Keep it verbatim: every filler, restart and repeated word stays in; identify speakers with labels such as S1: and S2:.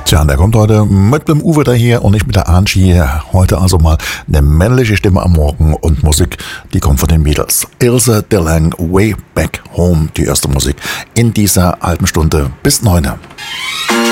S1: Tja, der kommt heute mit dem Uwe daher und nicht mit der Angie. Heute also mal eine männliche Stimme am Morgen und Musik, die kommt von den Beatles. Ilse DeLange, Way Back Home, die erste Musik in dieser halben Stunde bis neun.